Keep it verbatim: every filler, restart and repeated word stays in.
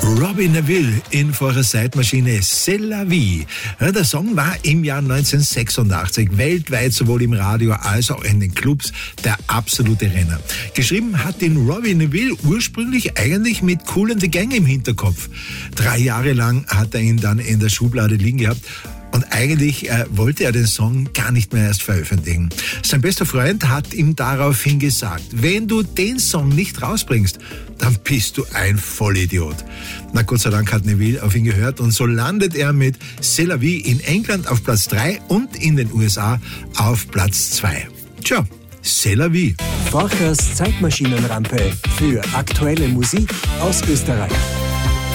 Robbie Nevil in vorher Zeitmaschine C'est la vie. Ja, der Song war im Jahr neunzehnhundertsechsundachtzig weltweit sowohl im Radio als auch in den Clubs der absolute Renner. Geschrieben hat ihn Robbie Nevil ursprünglich eigentlich mit Kool and the Gang im Hinterkopf. Drei Jahre lang hat er ihn dann in der Schublade liegen gehabt. Und eigentlich äh, wollte er den Song gar nicht mehr erst veröffentlichen. Sein bester Freund hat ihm daraufhin gesagt, wenn du den Song nicht rausbringst, dann bist du ein Vollidiot. Na Gott sei Dank hat Nevil auf ihn gehört und so landet er mit C'est la vie in England auf Platz drei und in den U S A auf Platz zwei. Tja, C'est la vie. Forchers Zeitmaschinenrampe für aktuelle Musik aus Österreich.